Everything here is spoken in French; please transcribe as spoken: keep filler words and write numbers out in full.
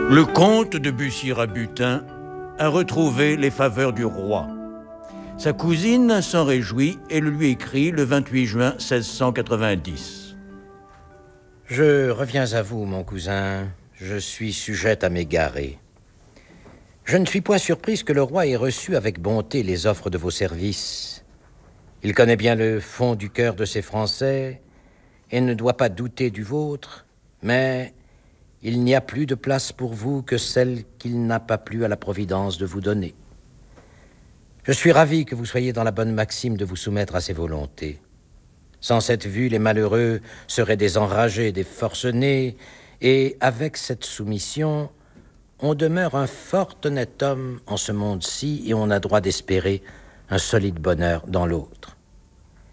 Le comte de Bussy-Rabutin a retrouvé les faveurs du roi. Sa cousine s'en réjouit et le lui écrit le vingt-huit juin seize cent quatre-vingt-dix. Je reviens à vous, mon cousin. Je suis sujette à m'égarer. Je ne suis point surprise que le roi ait reçu avec bonté les offres de vos services. Il connaît bien le fond du cœur de ces Français et ne doit pas douter du vôtre, mais il n'y a plus de place pour vous que celle qu'il n'a pas plu à la Providence de vous donner. Je suis ravi que vous soyez dans la bonne maxime de vous soumettre à ses volontés. Sans cette vue, les malheureux seraient des enragés, des forcenés, et avec cette soumission, on demeure un fort honnête homme en ce monde-ci et on a droit d'espérer un solide bonheur dans l'autre.